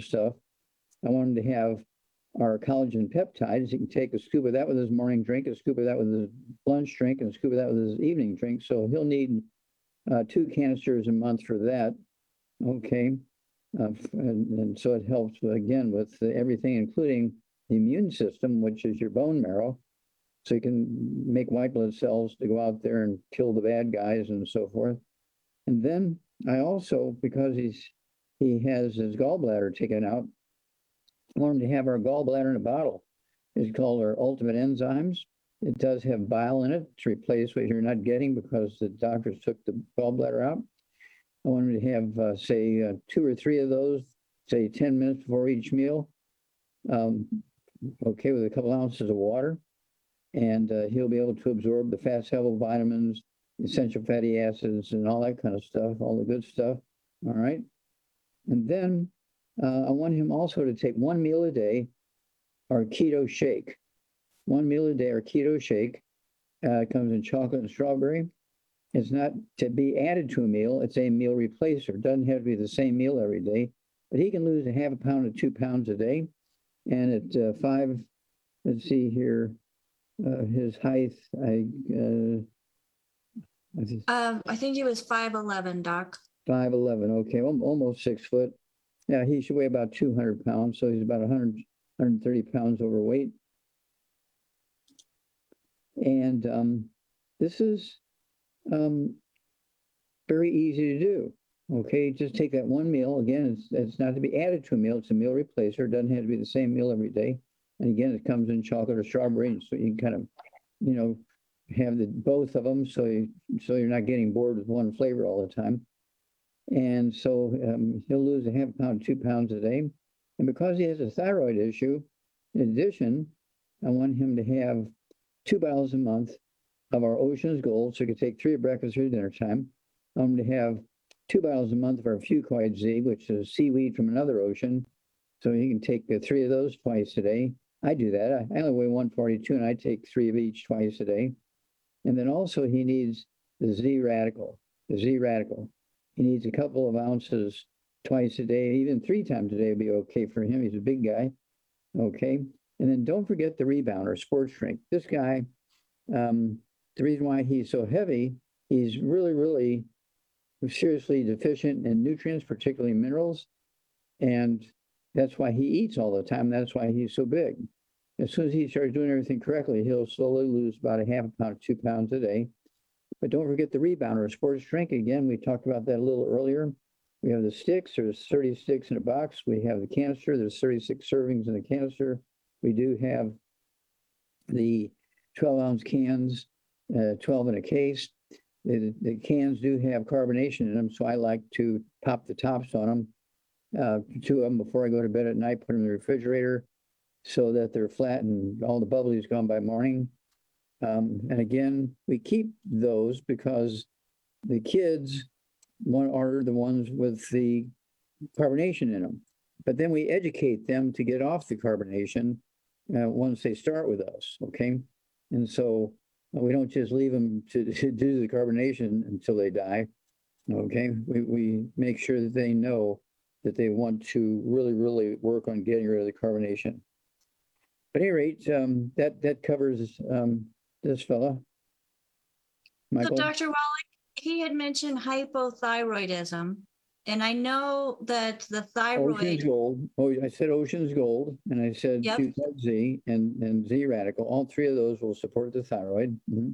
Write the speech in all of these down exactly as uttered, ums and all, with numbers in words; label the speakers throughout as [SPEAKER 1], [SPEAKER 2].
[SPEAKER 1] stuff. I want him to have our collagen peptides. He can take a scoop of that with his morning drink, a scoop of that with his lunch drink, and a scoop of that with his evening drink. So he'll need uh, two canisters a month for that. Okay. Uh, and, and so it helps, again, with everything, including the immune system, which is your bone marrow. So you can make white blood cells to go out there and kill the bad guys and so forth. And then I also, because he's he has his gallbladder taken out, I want him to have our gallbladder in a bottle. It's called our Ultimate Enzymes. It does have bile in it to replace what you're not getting because the doctors took the gallbladder out. I want him to have, uh, say, uh, two or three of those, say ten minutes before each meal. Um, okay, with a couple ounces of water. And uh, he'll be able to absorb the fat soluble vitamins, essential fatty acids, and all that kind of stuff, all the good stuff. All right. And then uh, I want him also to take one meal a day, our keto shake. One meal a day, our keto shake. Uh, comes in chocolate and strawberry. It's not to be added to a meal. It's a meal replacer. It doesn't have to be the same meal every day, but he can lose a half a pound to two pounds a day. And at uh, five, let's see here. Uh, his height, I, uh, I think
[SPEAKER 2] Um, I think he was five eleven, Doc.
[SPEAKER 1] five eleven. Okay, almost six foot. Yeah, he should weigh about two hundred pounds, so he's about one hundred, one hundred thirty pounds overweight. And um, this is um, very easy to do. Okay, just take that one meal. Again, it's, it's not to be added to a meal. It's a meal replacer. It doesn't have to be the same meal every day. And again, it comes in chocolate or strawberry, and so you can kind of, you know, have the both of them, so you so you're not getting bored with one flavor all the time. And so um, he'll lose a half pound, two pounds a day. And because he has a thyroid issue, in addition, I want him to have two bottles a month of our Ocean's Gold, so he can take three at breakfast or dinner time. I want him to have two bottles a month of our Fucoid Z, which is seaweed from another ocean, so he can take uh, three of those twice a day. I do that. I, I only weigh one forty-two, and I take three of each twice a day. And then also he needs the Z Radical, the Z Radical. He needs a couple of ounces twice a day, even three times a day would be okay for him. He's a big guy. Okay. And then don't forget the Rebounder sports drink. This guy, um, the reason why he's so heavy, he's really, really seriously deficient in nutrients, particularly minerals. And that's why he eats all the time. That's why he's so big. As soon as he starts doing everything correctly, he'll slowly lose about a half a pound, two pounds a day. But don't forget the Rebounder sports drink. Again, we talked about that a little earlier. We have the sticks. There's thirty sticks in a box. We have the canister. There's thirty-six servings in the canister. We do have the twelve ounce cans, uh, twelve in a case. The, the cans do have carbonation in them, so I like to pop the tops on them. Uh, two of them before I go to bed at night, put them in the refrigerator so that they're flat and all the bubbly is gone by morning. Um, and again, we keep those because the kids want, are the ones with the carbonation in them. But then we educate them to get off the carbonation uh, once they start with us, okay? And so uh, we don't just leave them to, to do the carbonation until they die, okay? We, we make sure that they know that they want to really, really work on getting rid of the carbonation. But at any rate, um, that, that covers um, this fella. Michael?
[SPEAKER 2] So Doctor Wallach, he had mentioned hypothyroidism, and I know that the thyroid.
[SPEAKER 1] Ocean's Gold. Oh, I said Ocean's Gold, and I said
[SPEAKER 2] Yep.
[SPEAKER 1] Fucoid Z and, and Z Radical. All three of those will support the thyroid. Mm-hmm.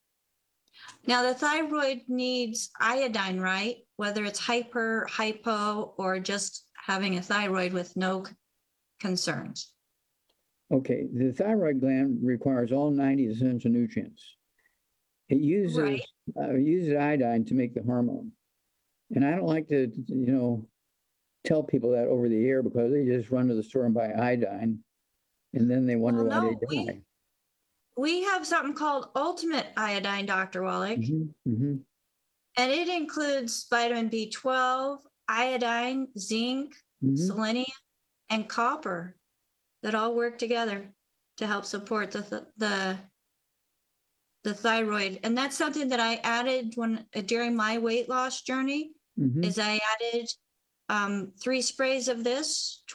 [SPEAKER 2] Now, the thyroid needs iodine, right? Whether it's hyper, hypo, or just having a thyroid with no concerns.
[SPEAKER 1] Okay, the thyroid gland requires all ninety essential nutrients. It uses
[SPEAKER 2] Right.
[SPEAKER 1] uh, uses iodine to make the hormone, and I don't like to, you know, tell people that over the air because they just run to the store and buy iodine, and then they wonder
[SPEAKER 2] Well,
[SPEAKER 1] why
[SPEAKER 2] no,
[SPEAKER 1] they die.
[SPEAKER 2] We, we have something called Ultimate Iodine, Doctor Wallach,
[SPEAKER 1] Mm-hmm, mm-hmm.
[SPEAKER 2] and it includes vitamin B twelve, iodine, zinc,
[SPEAKER 1] Mm-hmm.
[SPEAKER 2] selenium, and copper that all work together to help support the th- the the thyroid. And that's something that I added when during my weight loss journey.
[SPEAKER 1] Mm-hmm.
[SPEAKER 2] Is I added um, three sprays of this